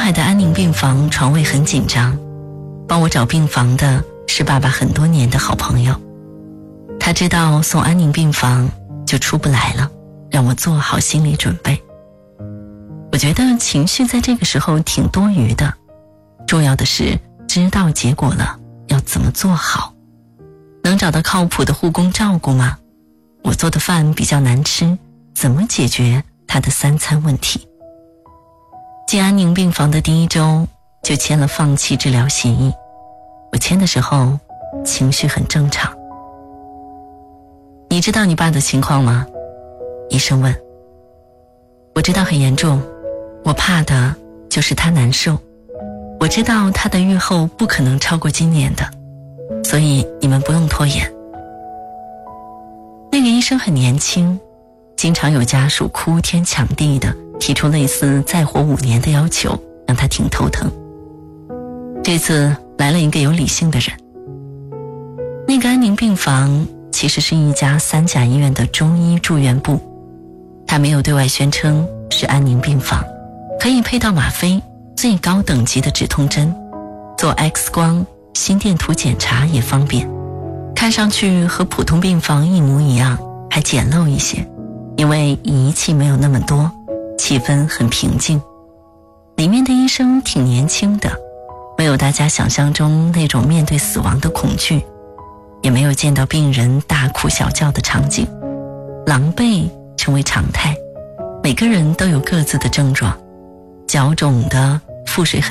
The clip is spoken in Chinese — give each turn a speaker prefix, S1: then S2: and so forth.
S1: 海的安宁病房床位很紧张，帮我找病房的是爸爸很多年的好朋友，他知道送安宁病房就出不来了，让我做好心理准备。我觉得情绪在这个时候挺多余的，重要的是知道结果了要怎么做好。能找到靠谱的护工照顾吗？我做的饭比较难吃，怎么解决他的3餐问题？进安宁病房的第1周就签了放弃治疗协议，我签的时候情绪很正常。你知道你爸的情况吗？医生问。我知道很严重，我怕的就是他难受。我知道他的预后不可能超过今年的，所以你们不用拖延。那个医生很年轻，经常有家属哭天抢地的提出类似再活5年的要求，让他挺头疼。这次来了一个有理性的人。那个安宁病房其实是一家3甲医院的中医住院部，他没有对外宣称是安宁病房，可以配到吗啡最高等级的止痛针，做 X 光、心电图检查也方便，看上去和普通病房一模一样，还简陋一些，因为仪器没有那么多，气氛很平静。里面的医生挺年轻的，没有大家想象中那种面对死亡的恐惧，也没有见到病人大哭小叫的场景，狼狈成为常态。每个人都有各自的症状，脚肿的，腹水很